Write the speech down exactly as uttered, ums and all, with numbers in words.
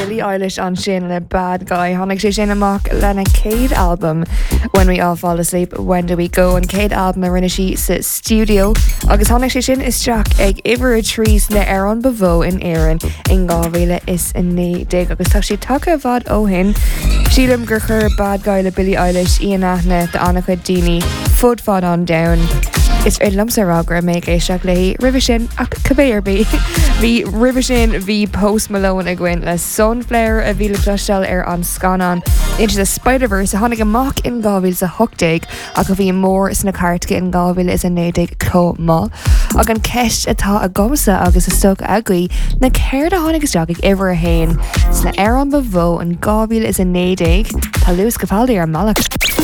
Billie Eilish an sin le Bad Guy. Honnig sé sin amach lena Cade album When We All Fall Asleep, When Do We Go? An Cade album a rinne si sa studio. Agus honnig sé sin is Jack ag iwwer a trís le Aaron Bavo in Éireann in gáhíle is in né dig. Agus tá si take bhd ó hin. Sílim gur chur Bad Guy le Billie Eilish íon aithne de annachcha daoine fud fad an down. Is er lumsa ragra méid éisteach le rivisin ach cabéirbí. Bhí rivisin bhí Post Malone a ghain le Sunflower a bhí le clostal ar an scanan Into the Spider-Verse a tháinig amach in gábhíl sa hochtaig ach go bhí mór is na cartca in gábhíl is a nédig cló má. Ag an ceist atá a gomsa agus is stoc agaí na céir a tháinig isteach ag iwwer a hain. Is na Aaron Bavo an gábhíl is a nédig tá Luas Capaldi ar malach.